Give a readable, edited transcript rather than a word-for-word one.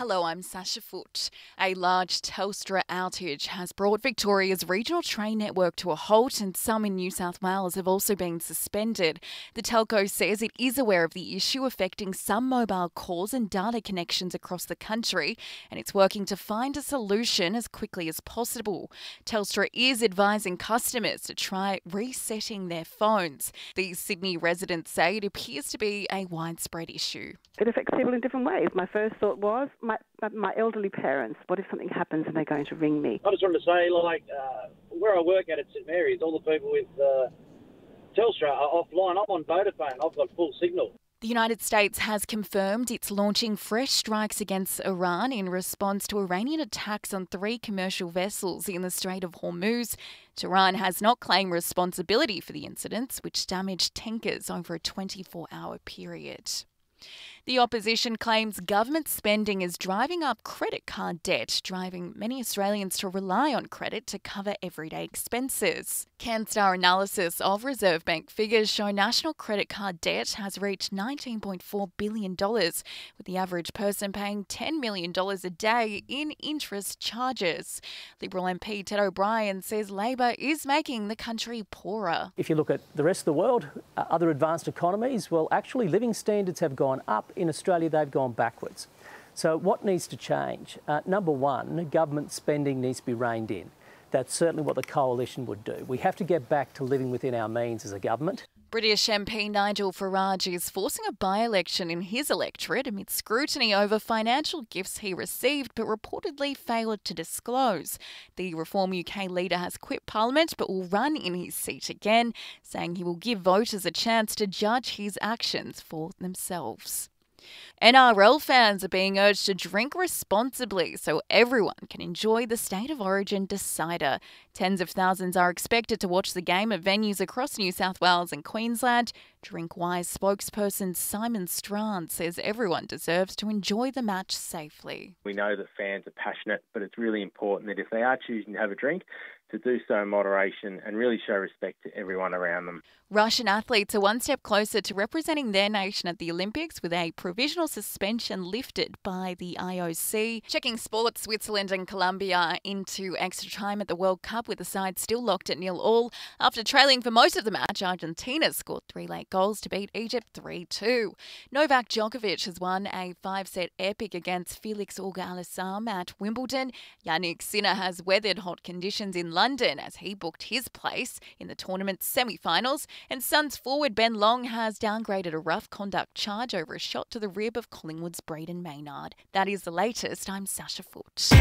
Hello, I'm Sasha Foote. A large Telstra outage has brought Victoria's regional train network to a halt, and some in New South Wales have also been suspended. The telco says it is aware of the issue affecting some mobile calls and data connections across the country, and it's working to find a solution as quickly as possible. Telstra is advising customers to try resetting their phones. These Sydney residents say it appears to be a widespread issue. It affects people in different ways. My first thought was my elderly parents. What if something happens and they're going to ring me? I just wanted to say, where I work at St Mary's, all the people with Telstra are offline. I'm on Vodafone. I've got full signal. The United States has confirmed it's launching fresh strikes against Iran in response to Iranian attacks on 3 commercial vessels in the Strait of Hormuz. Tehran has not claimed responsibility for the incidents, which damaged tankers over a 24-hour period. The opposition claims government spending is driving up credit card debt, driving many Australians to rely on credit to cover everyday expenses. CanStar analysis of Reserve Bank figures show national credit card debt has reached $19.4 billion, with the average person paying $10 million a day in interest charges. Liberal MP Ted O'Brien says Labor is making the country poorer. If you look at the rest of the world, other advanced economies, well, actually living standards have gone up. In Australia, they've gone backwards. So what needs to change? Number one, government spending needs to be reined in. That's certainly what the coalition would do. We have to get back to living within our means as a government. British MP Nigel Farage is forcing a by-election in his electorate amid scrutiny over financial gifts he received but reportedly failed to disclose. The Reform UK leader has quit Parliament but will run in his seat again, saying he will give voters a chance to judge his actions for themselves. NRL fans are being urged to drink responsibly so everyone can enjoy the State of Origin decider. Tens of thousands are expected to watch the game at venues across New South Wales and Queensland. DrinkWise spokesperson Simon Strand says everyone deserves to enjoy the match safely. We know that fans are passionate, but it's really important that if they are choosing to have a drink, to do so in moderation and really show respect to everyone around them. Russian athletes are one step closer to representing their nation at the Olympics with a provisional suspension lifted by the IOC. Checking sports, Switzerland and Colombia into extra time at the World Cup with the side still locked at 0-0. After trailing for most of the match, Argentina scored 3 late goals to beat Egypt 3-2. Novak Djokovic has won a 5-set epic against Felix Auger-Aliassime at Wimbledon. Jannik Sinner has weathered hot conditions in London as he booked his place in the tournament's semi-finals. And Suns forward Ben Long has downgraded a rough conduct charge over a shot to the rib of Collingwood's Brayden Maynard. That is the latest. I'm Sasha Foote.